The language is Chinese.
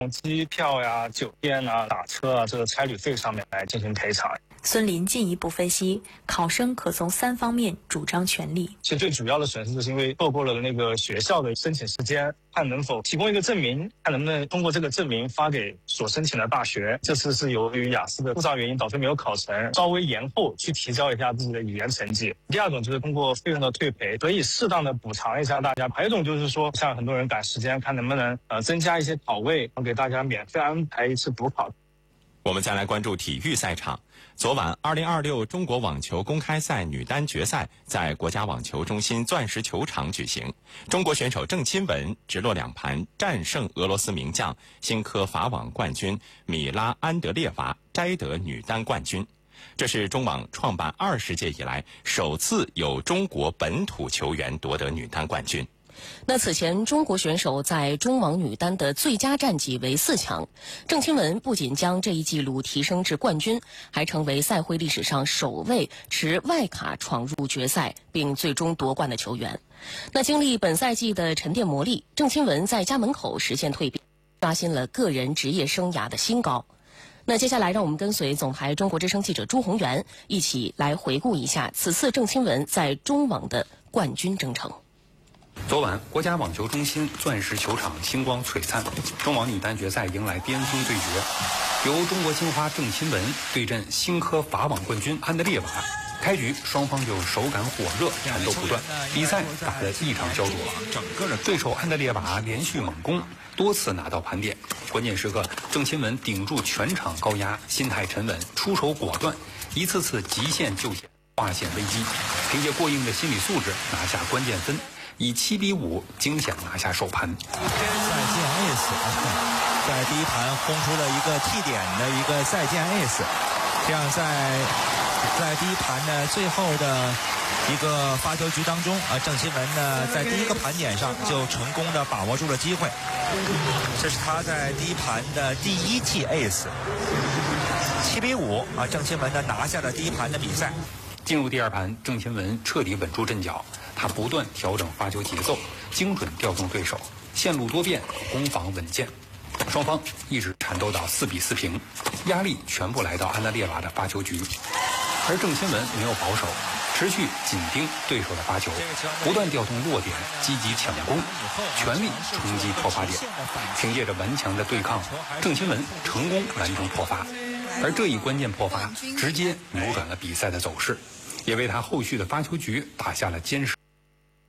机票呀、酒店啊、打车啊这个差旅费上面来进行赔偿。 孙林进一步分析，考生可从3方面主张权利。 其实最主要的损失就是因为错过了那个学校的申请时间，看能否提供一个证明，看能不能通过这个证明发给所申请的大学。这次是由于雅思的故障原因导致没有考成，稍微延后去提交一下自己的语言成绩。第二种就是通过费用的退赔，可以适当的补偿一下大家。还有一种就是说，像很多人赶时间，看能不能增加一些考位，给大家免费安排一次补考。 我们再来关注体育赛场。昨晚2026中国网球公开赛女单决赛在国家网球中心钻石球场举行，中国选手郑钦文直落2盘战胜俄罗斯名将新科法网冠军米拉安德烈娃，摘得女单冠军。这是中网创办20届以来首次有中国本土球员夺得女单冠军。 那此前中国选手在中网女单的最佳战绩为4强，郑钦文不仅将这一纪录提升至冠军，还成为赛会历史上首位持外卡闯入决赛并最终夺冠的球员。那经历本赛季的沉淀磨砺，郑钦文在家门口实现蜕变，刷新了个人职业生涯的新高。那接下来让我们跟随总台中国之声记者朱宏元一起来回顾一下此次郑钦文在中网的冠军征程。 昨晚，国家网球中心钻石球场星光璀璨，中网女单决赛迎来巅峰对决，由中国金花郑钦文对阵新科法网冠军安德烈娃。开局双方就手感火热，缠斗不断，比赛打得异常焦灼。对手安德烈娃连续猛攻，多次拿到盘点。关键时刻，郑钦文顶住全场高压，心态沉稳，出手果断，一次次极限救险，化险为夷。凭借过硬的心理素质拿下关键分，以7比5惊险拿下首盘。 再见 ace， 在第一盘轰出了一个T点的一个再见 ace， 这样在第一盘的最后的一个发球局当中郑钦文呢在第一个盘点上就成功的把握住了机会，这是他在第一盘的第1记 ace， 7比5郑钦文呢拿下了第一盘的比赛。 进入第2盘，郑钦文彻底稳住阵脚，他不断调整发球节奏，精准调动对手，线路多变，攻防稳健。双方一直缠斗到4比4平，压力全部来到安德烈娃的发球局，而郑钦文没有保守，持续紧盯对手的发球，不断调动落点，积极抢攻，全力冲击破发点。凭借着顽强的对抗，郑钦文成功完成破发，而这一关键破发直接扭转了比赛的走势，也为他后续的发球局打下了坚实。